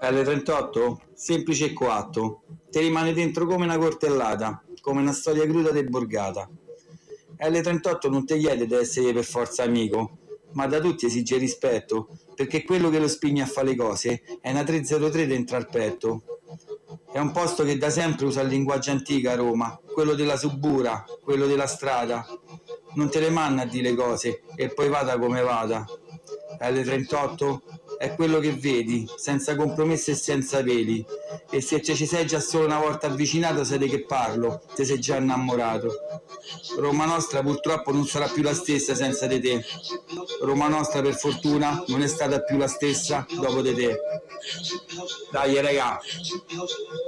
L38? Semplice e coatto. Ti rimane dentro come una coltellata, come una storia cruda e borgata. L38 non ti chiede di essere per forza amico, ma da tutti esige rispetto, perché quello che lo spinge a fare le cose è una 303 dentro al petto. È un posto che da sempre usa il linguaggio antico a Roma, quello della subura, quello della strada. Non te le manna a dire le cose e poi vada come vada. L38 è quello che vedi, senza compromessi e senza peli. E se ci sei già solo una volta avvicinato, sai di che parlo, ti sei già innamorato. Roma nostra purtroppo non sarà più la stessa senza di te. Roma nostra per fortuna non è stata più la stessa dopo di te. Dai raga!